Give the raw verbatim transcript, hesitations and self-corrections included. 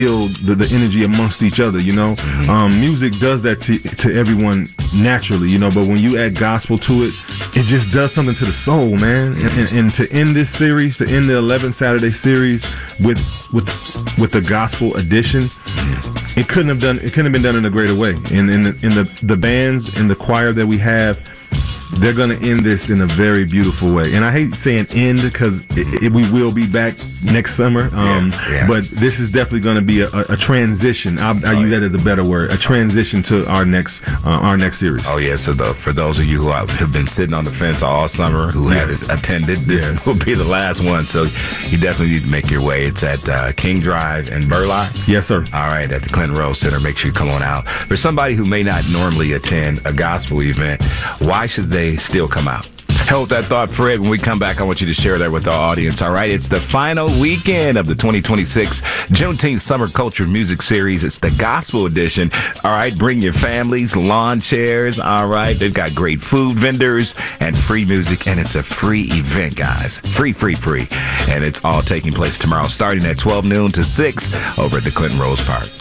feel the, the energy amongst each other, you know. Mm-hmm. Um, music does that to, to everyone naturally, you know, but when you add gospel to it, it just does something to the soul, man. And, and, and to end this series, to end the eleven Saturday series with with with the gospel edition, it couldn't have done it couldn't have been done in a greater way. And in the, in the the bands and the choir that we have, they're going to end this in a very beautiful way. And I hate saying end because it, it, we will be back next summer. Um, yeah, yeah. But this is definitely going to be a, a, a transition. I'll, I'll oh, use yeah. that as a better word. A transition to our next uh, our next series. Oh, yeah. So the, for those of you who have been sitting on the fence all summer, who yes. have attended, this yes. will be the last one. So you definitely need to make your way. It's at uh, King Drive in Burlock. Yes, sir. All right. At the Clinton Rose Center. Make sure you come on out. For somebody who may not normally attend a gospel event, why should they still come out? Hold that thought, Fred. When we come back, I want you to share that with our audience. All right, it's the final weekend of the twenty twenty-six Juneteenth Summer Culture Music Series. It's the gospel edition. All right, bring your families, lawn chairs. All right, they've got great food vendors and free music, and it's a free event, guys. Free, free, free. And it's all taking place tomorrow, starting at twelve noon to six over at the Clinton Rose Park.